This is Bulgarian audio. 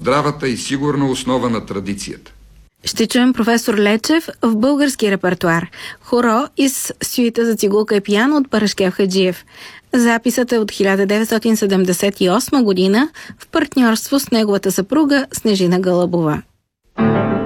здравата и сигурна основа на традицията. Ще чуем професор Лечев в български репертоар. Хоро из сюита за цигулка и пиано от Парашкев Хаджиев. Записът е от 1978 година в партньорство с неговата съпруга Снежина Гълъбова.